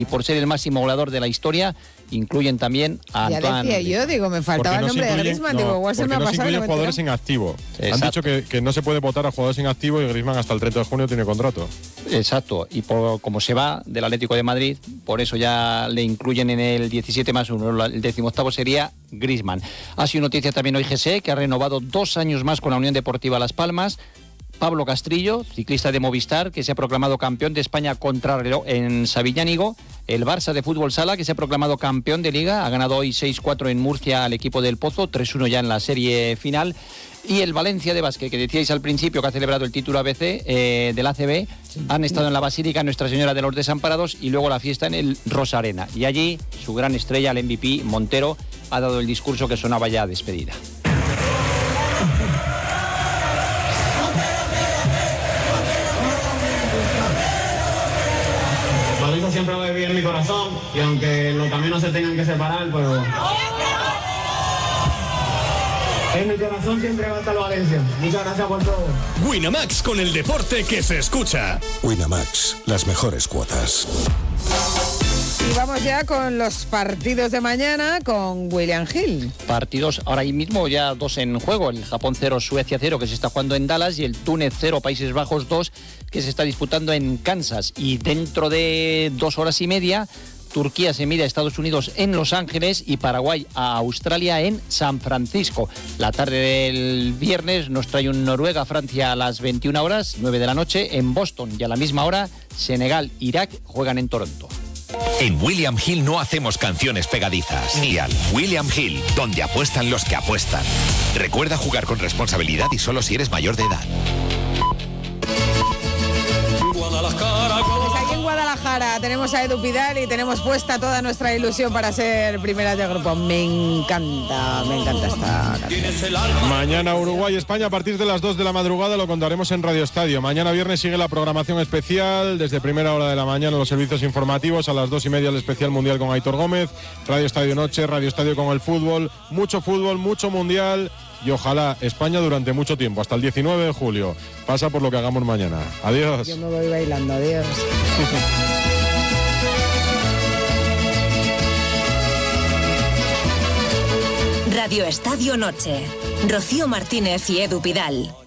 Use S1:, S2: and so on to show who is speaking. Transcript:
S1: y por ser el máximo goleador de la historia, incluyen también a Antoine.
S2: Ya decía yo, digo, me faltaba el nombre de Griezmann, digo, igual se me ha pasado.
S3: No se incluyen jugadores en activo.
S1: Exacto.
S3: Han dicho que no se puede votar a jugadores en activo y Griezmann hasta el 30 de junio tiene contrato.
S1: Exacto, y como se va del Atlético de Madrid, por eso ya le incluyen en el 17 más 1, el 18º sería Griezmann. Ha sido noticia también hoy GC, que ha renovado 2 años más con la Unión Deportiva Las Palmas. Pablo Castrillo, ciclista de Movistar, que se ha proclamado campeón de España contrarreloj en Sabillánigo. El Barça de Fútbol Sala, que se ha proclamado campeón de Liga, ha ganado hoy 6-4 en Murcia al equipo del Pozo, 3-1 ya en la serie final. Y el Valencia de básquet, que decíais al principio que ha celebrado el título ABC del ACB, han estado en la Basílica Nuestra Señora de los Desamparados y luego la fiesta en el Rosa Arena. Y allí su gran estrella, el MVP, Montero, ha dado el discurso que sonaba ya a despedida.
S4: Siempre lo viví en mi corazón y aunque los caminos se tengan que separar, pero en mi corazón siempre va a estar Valencia. Muchas gracias por todo.
S5: Winamax, con el deporte que se escucha.
S6: Winamax, las mejores cuotas.
S2: Y vamos ya con los partidos de mañana con William Hill.
S1: Partidos ahora mismo ya 2 en juego, el Japón 0, Suecia 0 que se está jugando en Dallas y el Túnez 0, Países Bajos 2 que se está disputando en Kansas. Y dentro de 2 horas y media, Turquía se mide a Estados Unidos en Los Ángeles y Paraguay a Australia en San Francisco. La tarde del viernes nos trae un Noruega-Francia a las 21 horas, 9 de la noche, en Boston, y a la misma hora Senegal-Irak juegan en Toronto.
S5: En William Hill no hacemos canciones pegadizas. Ni al William Hill, donde apuestan los que apuestan. Recuerda jugar con responsabilidad y solo si eres mayor de edad.
S2: Pues aquí en Guadalajara tenemos a Edu Pidal y tenemos puesta toda nuestra ilusión para ser primeras de grupo. Me encanta esta canción.
S3: Mañana Uruguay-España a partir de las 2 de la madrugada, lo contaremos en Radio Estadio. Mañana viernes sigue la programación especial, desde primera hora de la mañana los servicios informativos, a las 2:30 el especial mundial con Aitor Gómez, Radio Estadio Noche, Radio Estadio con el fútbol, mucho mundial. Y ojalá España durante mucho tiempo, hasta el 19 de julio. Pasa por lo que hagamos mañana. Adiós.
S2: Yo me voy bailando, adiós.
S7: Radio Estadio Noche. Rocío Martínez y Edu Pidal.